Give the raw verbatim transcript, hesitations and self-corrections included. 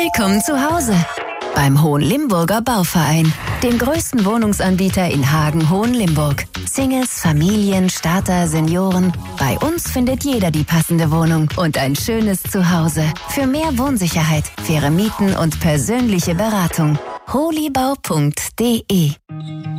Willkommen zu Hause beim Hohenlimburger Bauverein, dem größten Wohnungsanbieter in Hagen-Hohenlimburg. Singles, Familien, Starter, Senioren. Bei uns findet jeder die passende Wohnung und ein schönes Zuhause. Für mehr Wohnsicherheit, faire Mieten und persönliche Beratung. holibau punkt de